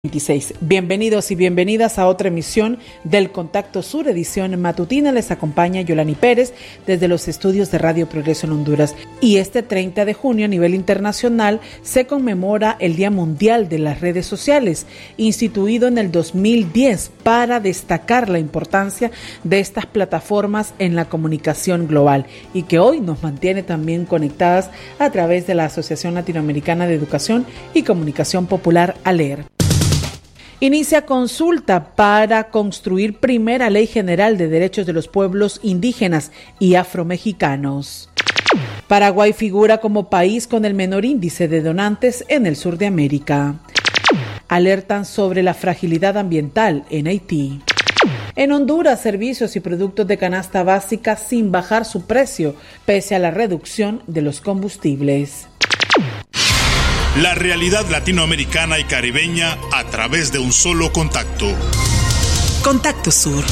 26. Bienvenidos y bienvenidas a otra emisión del Contacto Sur, edición matutina. Les acompaña Yolani Pérez desde los estudios de Radio Progreso en Honduras. Y este 30 de junio a nivel internacional se conmemora el Día Mundial de las Redes Sociales, instituido en el 2010 para destacar la importancia de estas plataformas en la comunicación global y que hoy nos mantiene también conectadas a través de la Asociación Latinoamericana de Educación y Comunicación Popular, ALER. Inicia consulta para construir primera ley general de derechos de los pueblos indígenas y afromexicanos. Paraguay figura como país con el menor índice de donantes en el sur de América. Alertan sobre la fragilidad ambiental en Haití. En Honduras, servicios y productos de canasta básica sin bajar su precio, pese a la reducción de los combustibles. La realidad latinoamericana y caribeña a través de un solo contacto. Contacto Sur.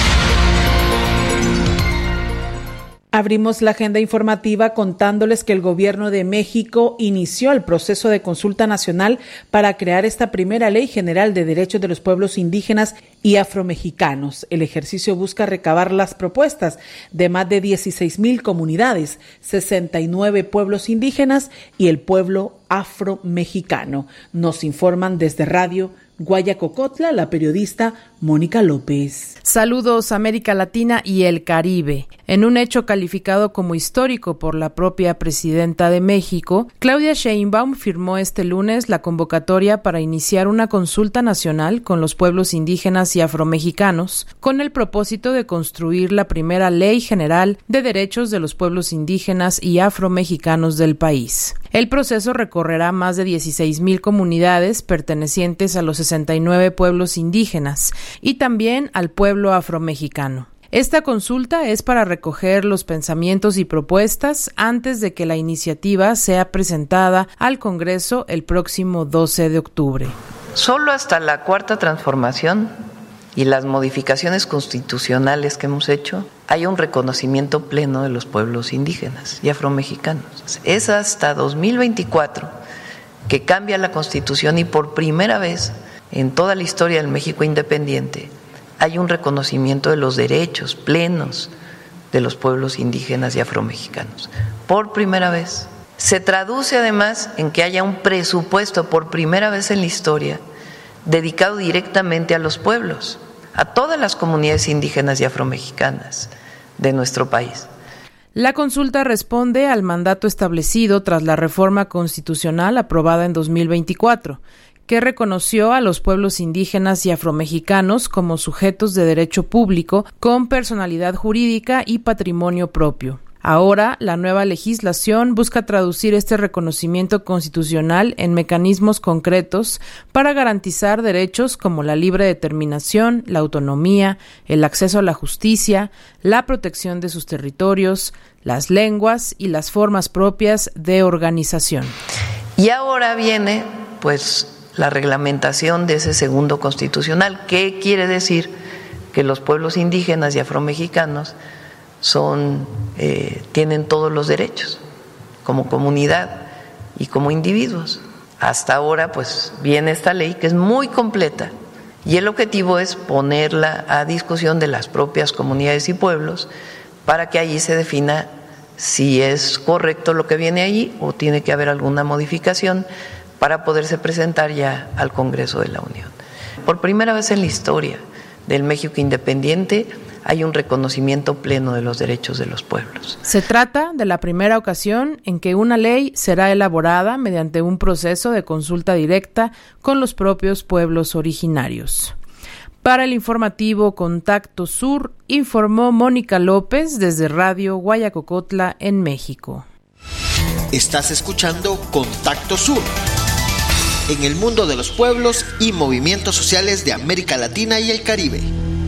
Abrimos la agenda informativa contándoles que el gobierno de México inició el proceso de consulta nacional para crear esta primera ley general de derechos de los pueblos indígenas y afromexicanos. El ejercicio busca recabar las propuestas de más de 16,000 comunidades, 69 pueblos indígenas y el pueblo afromexicano. Nos informan desde Radio Guayacocotla, la periodista Mónica López. Saludos América Latina y el Caribe. En un hecho calificado como histórico por la propia presidenta de México, Claudia Sheinbaum firmó este lunes la convocatoria para iniciar una consulta nacional con los pueblos indígenas y afromexicanos, con el propósito de construir la primera ley general de derechos de los pueblos indígenas y afromexicanos del país. El proceso recorrerá más de 16,000 comunidades pertenecientes a los 69 pueblos indígenas y también al pueblo afromexicano. Esta consulta es para recoger los pensamientos y propuestas antes de que la iniciativa sea presentada al Congreso el próximo 12 de octubre. Solo hasta la Cuarta Transformación y las modificaciones constitucionales que hemos hecho, hay un reconocimiento pleno de los pueblos indígenas y afromexicanos. Es hasta 2024 que cambia la Constitución y por primera vez en toda la historia del México independiente hay un reconocimiento de los derechos plenos de los pueblos indígenas y afromexicanos. Por primera vez. Se traduce además en que haya un presupuesto por primera vez en la historia dedicado directamente a los pueblos, a todas las comunidades indígenas y afromexicanas de nuestro país. La consulta responde al mandato establecido tras la reforma constitucional aprobada en 2024, que reconoció a los pueblos indígenas y afromexicanos como sujetos de derecho público con personalidad jurídica y patrimonio propio. Ahora, la nueva legislación busca traducir este reconocimiento constitucional en mecanismos concretos para garantizar derechos como la libre determinación, la autonomía, el acceso a la justicia, la protección de sus territorios, las lenguas y las formas propias de organización. Y ahora viene, la reglamentación de ese segundo constitucional. ¿Qué quiere decir? Que los pueblos indígenas y afromexicanos tienen todos los derechos como comunidad y como individuos. Hasta ahora viene esta ley que es muy completa y el objetivo es ponerla a discusión de las propias comunidades y pueblos para que allí se defina si es correcto lo que viene allí o tiene que haber alguna modificación para poderse presentar ya al Congreso de la Unión. Por primera vez en la historia del México independiente hay un reconocimiento pleno de los derechos de los pueblos. Se trata de la primera ocasión en que una ley será elaborada mediante un proceso de consulta directa con los propios pueblos originarios. Para el informativo Contacto Sur, informó Mónica López desde Radio Guayacocotla en México. Estás escuchando Contacto Sur. En el mundo de los pueblos y movimientos sociales de América Latina y el Caribe.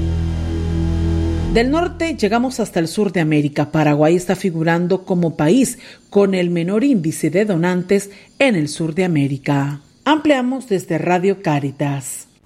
Del norte llegamos hasta el sur de América. Paraguay está figurando como país con el menor índice de donantes en el sur de América. Ampliamos desde Radio Cáritas.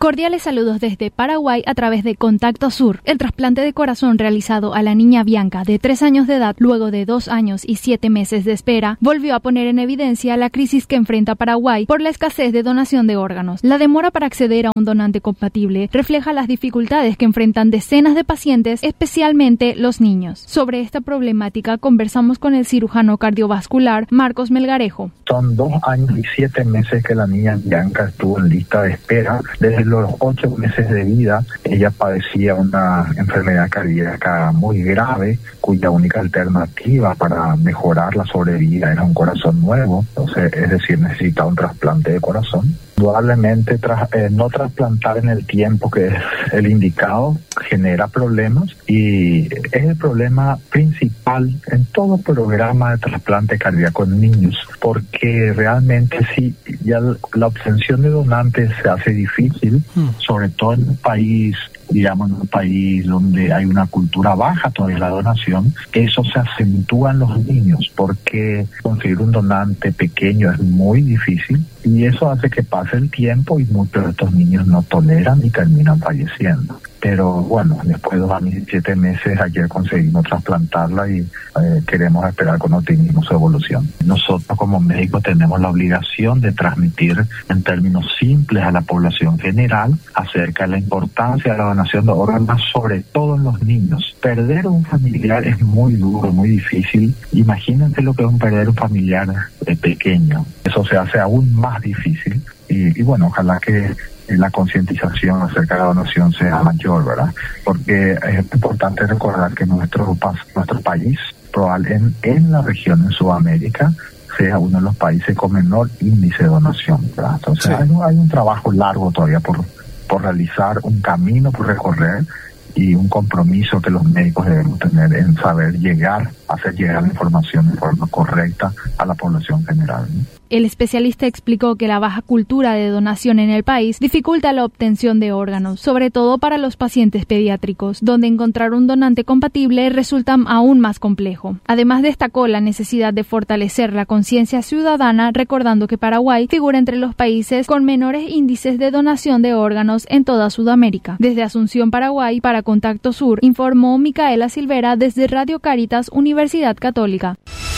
Cordiales saludos desde Paraguay a través de Contacto Sur. El trasplante de corazón realizado a la niña Bianca de 3 años de edad, luego de 2 años y 7 meses de espera, volvió a poner en evidencia la crisis que enfrenta Paraguay por la escasez de donación de órganos. La demora para acceder a un donante compatible refleja las dificultades que enfrentan decenas de pacientes, especialmente los niños. Sobre esta problemática conversamos con el cirujano cardiovascular Marcos Melgarejo. Son 2 años y 7 meses que la niña Bianca estuvo en lista de espera. Desde los 8 meses de vida, ella padecía una enfermedad cardíaca muy grave, cuya única alternativa para mejorar la sobrevida era un corazón nuevo, entonces, es decir, necesitaba un trasplante de corazón. Indudablemente, no trasplantar en el tiempo que es el indicado genera problemas y es el problema principal en todo programa de trasplante cardíaco en niños, porque realmente si ya la obtención de donantes se hace difícil, sobre todo en un país, digamos, en un país donde hay una cultura baja todavía la donación, eso se acentúa en los niños porque conseguir un donante pequeño es muy difícil y eso hace que pase el tiempo y muchos de estos niños no toleran y terminan falleciendo. Pero bueno, después de 2 años y 7 meses, ayer conseguimos trasplantarla y queremos esperar con optimismo su evolución. Nosotros como médicos tenemos la obligación de transmitir en términos simples a la población general acerca de la importancia de la donación de órganos, sobre todo en los niños. Perder un familiar es muy duro, muy difícil. Imagínense lo que es perder un familiar pequeño. Eso se hace aún más difícil y bueno, ojalá que la concientización acerca de la donación sea mayor, ¿verdad? Porque es importante recordar que nuestro país, probablemente en la región, en Sudamérica, sea uno de los países con menor índice de donación, ¿verdad? Entonces sí, hay un trabajo largo todavía por realizar, un camino por recorrer y un compromiso que los médicos debemos tener en saber hacer llegar la información de forma correcta a la población general, ¿no? El especialista explicó que la baja cultura de donación en el país dificulta la obtención de órganos, sobre todo para los pacientes pediátricos, donde encontrar un donante compatible resulta aún más complejo. Además, destacó la necesidad de fortalecer la conciencia ciudadana, recordando que Paraguay figura entre los países con menores índices de donación de órganos en toda Sudamérica. Desde Asunción, Paraguay, para Contacto Sur, informó Micaela Silvera desde Radio Cáritas, Universidad Católica.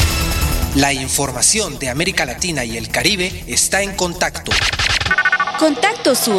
La información de América Latina y el Caribe está en Contacto. Contacto Sur.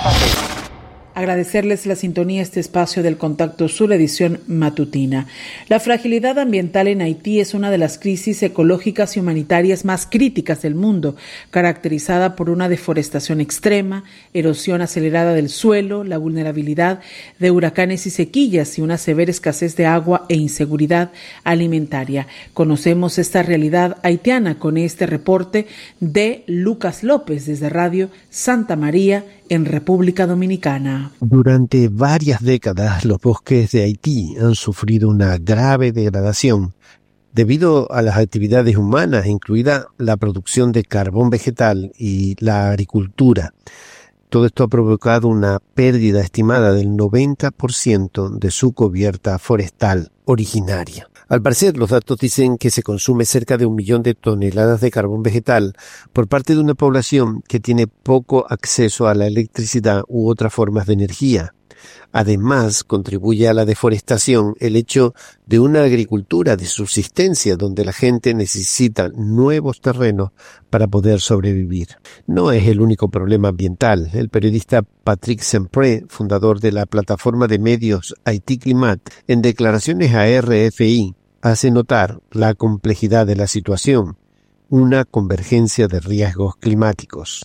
Agradecerles la sintonía a este espacio del Contacto Sur, edición matutina. La fragilidad ambiental en Haití es una de las crisis ecológicas y humanitarias más críticas del mundo, caracterizada por una deforestación extrema, erosión acelerada del suelo, la vulnerabilidad de huracanes y sequías y una severa escasez de agua e inseguridad alimentaria. Conocemos esta realidad haitiana con este reporte de Lucas López desde Radio Santa María en República Dominicana. Durante varias décadas, los bosques de Haití han sufrido una grave degradación debido a las actividades humanas, incluida la producción de carbón vegetal y la agricultura. Todo esto ha provocado una pérdida estimada del 90% de su cubierta forestal originaria. Al parecer, los datos dicen que se consume cerca de 1 millón de toneladas de carbón vegetal por parte de una población que tiene poco acceso a la electricidad u otras formas de energía. Además, contribuye a la deforestación el hecho de una agricultura de subsistencia donde la gente necesita nuevos terrenos para poder sobrevivir. No es el único problema ambiental. El periodista Patrick Sempré, fundador de la plataforma de medios Haití Climat, en declaraciones a RFI, hace notar la complejidad de la situación, una convergencia de riesgos climáticos.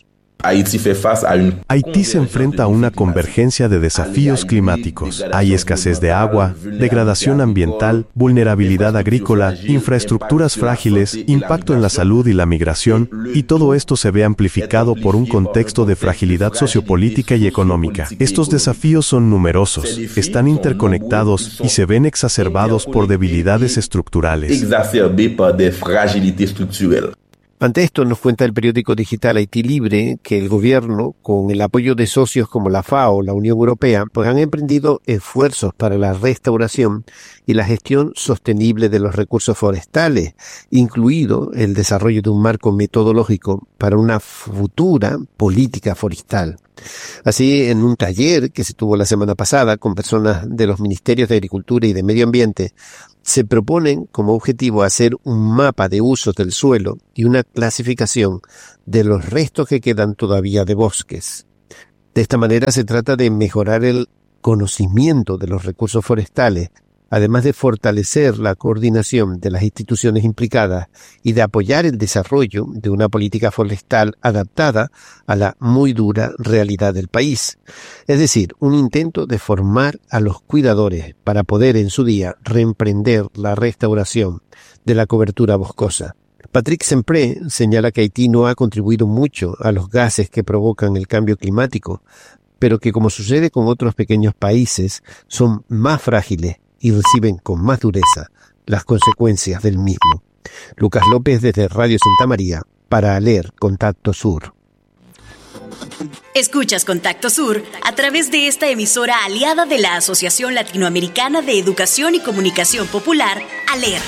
Haití se enfrenta a una convergencia de desafíos climáticos. Hay escasez de agua, degradación ambiental, vulnerabilidad agrícola, infraestructuras frágiles, impacto en la salud y la migración, y todo esto se ve amplificado por un contexto de fragilidad sociopolítica y económica. Estos desafíos son numerosos, están interconectados y se ven exacerbados por debilidades estructurales. Ante esto, nos cuenta el periódico digital Haití Libre que el gobierno, con el apoyo de socios como la FAO o la Unión Europea, pues han emprendido esfuerzos para la restauración y la gestión sostenible de los recursos forestales, incluido el desarrollo de un marco metodológico para una futura política forestal. Así, en un taller que se tuvo la semana pasada con personas de los Ministerios de Agricultura y de Medio Ambiente, se proponen como objetivo hacer un mapa de usos del suelo y una clasificación de los restos que quedan todavía de bosques. De esta manera se trata de mejorar el conocimiento de los recursos forestales, además de fortalecer la coordinación de las instituciones implicadas y de apoyar el desarrollo de una política forestal adaptada a la muy dura realidad del país. Es decir, un intento de formar a los cuidadores para poder en su día reemprender la restauración de la cobertura boscosa. Patrick Sempré señala que Haití no ha contribuido mucho a los gases que provocan el cambio climático, pero que, como sucede con otros pequeños países, son más frágiles y reciben con más dureza las consecuencias del mismo. Lucas López desde Radio Santa María para leer Contacto Sur. Escuchas Contacto Sur a través de esta emisora aliada de la Asociación Latinoamericana de Educación y Comunicación Popular, ALER.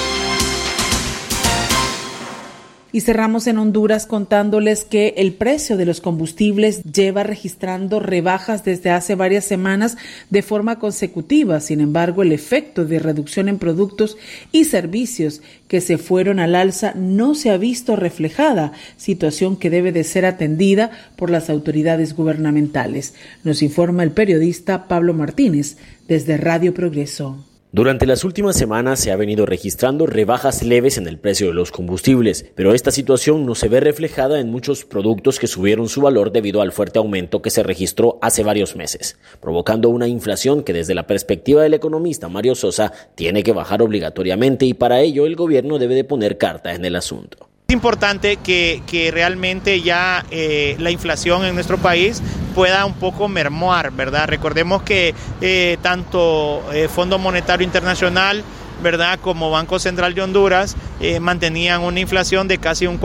Y cerramos en Honduras contándoles que el precio de los combustibles lleva registrando rebajas desde hace varias semanas de forma consecutiva. Sin embargo, el efecto de reducción en productos y servicios que se fueron al alza no se ha visto reflejada, situación que debe de ser atendida por las autoridades gubernamentales. Nos informa el periodista Pablo Martínez desde Radio Progreso. Durante las últimas semanas se ha venido registrando rebajas leves en el precio de los combustibles, pero esta situación no se ve reflejada en muchos productos que subieron su valor debido al fuerte aumento que se registró hace varios meses, provocando una inflación que desde la perspectiva del economista Mario Sosa tiene que bajar obligatoriamente y para ello el gobierno debe de poner cartas en el asunto. Es importante que realmente ya la inflación en nuestro país pueda un poco mermuar, ¿verdad? Recordemos que tanto Fondo Monetario Internacional, ¿verdad?, como Banco Central de Honduras mantenían una inflación de casi un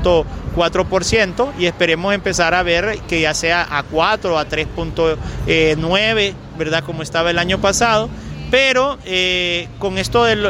4.4% y esperemos empezar a ver que ya sea a 4, a 3.9, ¿verdad?, como estaba el año pasado. Pero con esto del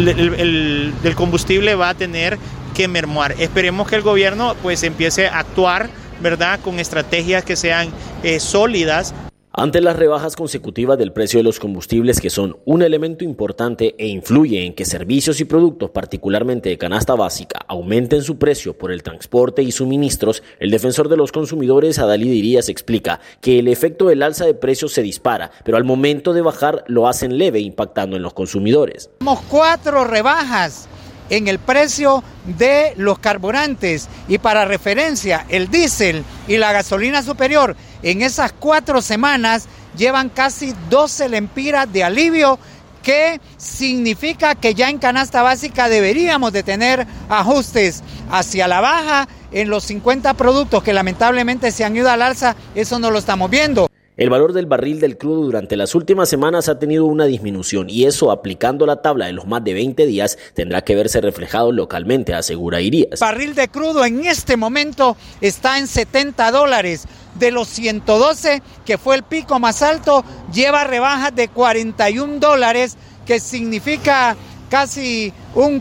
combustible va a tener que mermuar. Esperemos que el gobierno pues empiece a actuar, ¿verdad?, con estrategias que sean sólidas. Ante las rebajas consecutivas del precio de los combustibles, que son un elemento importante e influye en que servicios y productos, particularmente de canasta básica, aumenten su precio por el transporte y suministros, el defensor de los consumidores, Adalí Dirías, explica que el efecto del alza de precios se dispara, pero al momento de bajar lo hacen leve, impactando en los consumidores. Tenemos 4 rebajas en el precio de los carburantes y para referencia el diésel y la gasolina superior en esas 4 semanas llevan casi 12 lempiras de alivio, que significa que ya en canasta básica deberíamos de tener ajustes hacia la baja en los 50 productos que lamentablemente se han ido al alza. Eso no lo estamos viendo. El valor del barril del crudo durante las últimas semanas ha tenido una disminución y eso, aplicando la tabla de los más de 20 días, tendrá que verse reflejado localmente, asegura Irías. El barril de crudo en este momento está en $70. De los 112, que fue el pico más alto, lleva rebajas de $41, que significa casi un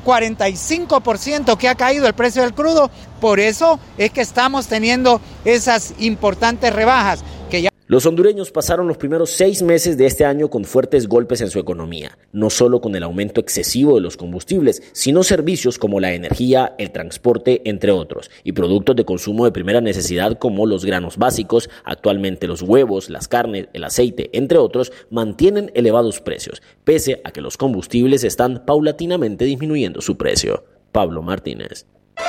45% que ha caído el precio del crudo. Por eso es que estamos teniendo esas importantes rebajas. Los hondureños pasaron los primeros 6 meses de este año con fuertes golpes en su economía, no solo con el aumento excesivo de los combustibles, sino servicios como la energía, el transporte, entre otros, y productos de consumo de primera necesidad como los granos básicos. Actualmente los huevos, las carnes, el aceite, entre otros, mantienen elevados precios, pese a que los combustibles están paulatinamente disminuyendo su precio. Pablo Martínez.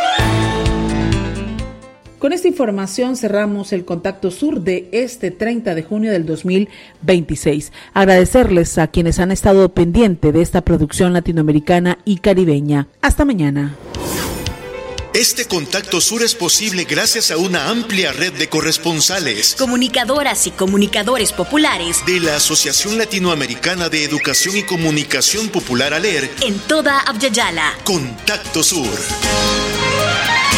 Con esta información cerramos el Contacto Sur de este 30 de junio del 2026. Agradecerles a quienes han estado pendientes de esta producción latinoamericana y caribeña. Hasta mañana. Este Contacto Sur es posible gracias a una amplia red de corresponsales, comunicadoras y comunicadores populares de la Asociación Latinoamericana de Educación y Comunicación Popular, ALER, en toda Abya Yala. Contacto Sur.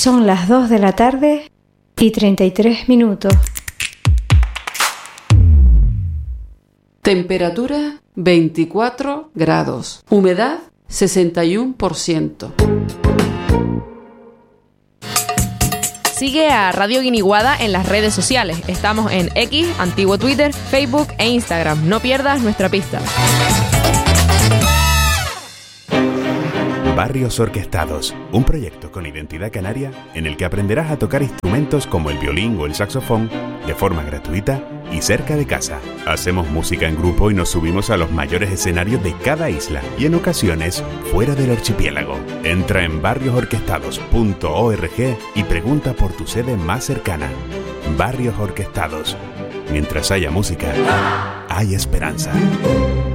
Son las 2 de la tarde y 33 minutos. Temperatura 24 grados. Humedad 61%. Sigue a Radio Guiniguada en las redes sociales. Estamos en X, antiguo Twitter, Facebook e Instagram. No pierdas nuestra pista. Barrios Orquestados, un proyecto con identidad canaria en el que aprenderás a tocar instrumentos como el violín o el saxofón de forma gratuita y cerca de casa. Hacemos música en grupo y nos subimos a los mayores escenarios de cada isla y en ocasiones fuera del archipiélago. Entra en barriosorquestados.org y pregunta por tu sede más cercana. Barrios Orquestados. Mientras haya música, hay esperanza.